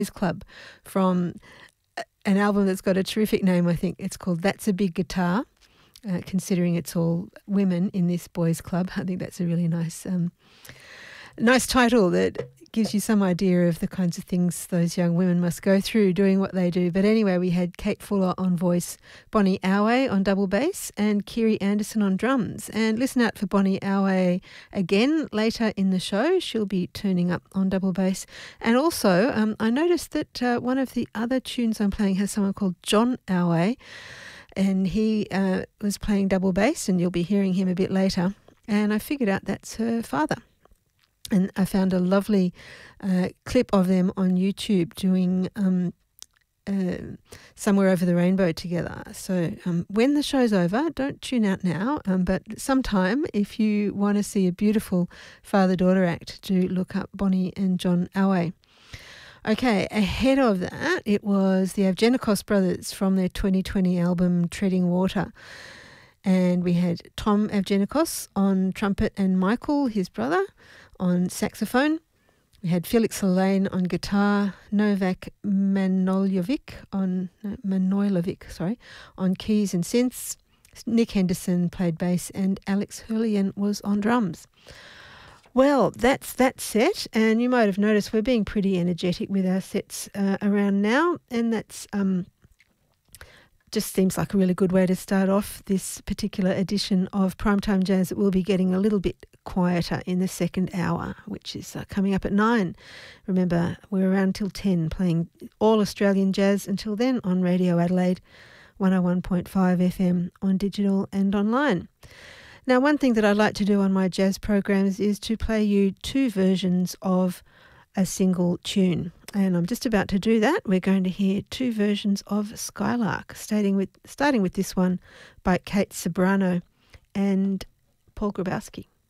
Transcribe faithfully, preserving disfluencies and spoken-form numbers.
Club from an album that's got a terrific name, I think. It's called That's a Big Guitar, uh, considering it's all women in this boys' club. I think that's a really nice um, nice title that gives you some idea of the kinds of things those young women must go through doing what they do. But anyway, we had Kate Fuller on voice, Bonnie Aue on double bass and Kiri Anderson on drums. And listen out for Bonnie Aue again later in the show. She'll be turning up on double bass. And also, um, I noticed that uh, one of the other tunes I'm playing has someone called John Aue, and he uh, was playing double bass, and you'll be hearing him a bit later. And I figured out that's her father. And I found a lovely uh, clip of them on YouTube doing um, uh, Somewhere Over the Rainbow together. So um, when the show's over, don't tune out now, um, but sometime if you want to see a beautiful father-daughter act, do look up Bonnie and John Aue. Okay, ahead of that, it was the Avgenikos brothers from their twenty twenty album Treading Water. And we had Tom Avgenikos on trumpet and Michael, his brother, on saxophone. We had Felix Lane on guitar, Novak Manojlovic on no, Manojlovic, sorry, on keys and synths. Nick Henderson played bass, and Alex Hurlian was on drums. Well, that's that set, and you might have noticed we're being pretty energetic with our sets uh, around now, and that's um. just seems like a really good way to start off this particular edition of Primetime Jazz. It will be getting a little bit quieter in the second hour, which is uh, coming up at nine. Remember, we're around till ten, playing all Australian jazz until then on Radio Adelaide, one oh one point five F M on digital and online. Now, one thing that I like to do on my jazz programs is to play you two versions of a single tune. And I'm just about to do that. We're going to hear two versions of Skylark, starting with, starting with this one by Kate Ceberano and Paul Grabowski.